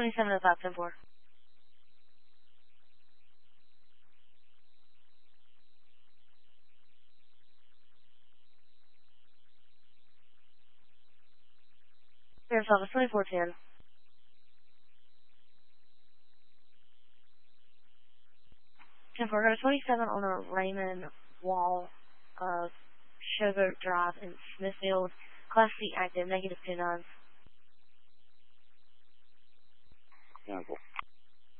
27 at 510-4. Sheriff's Office 2410. 10-4, go to 27 on the Raymond Wall of Showboat Drive in Smithfield. Class C active, -29. 10-4.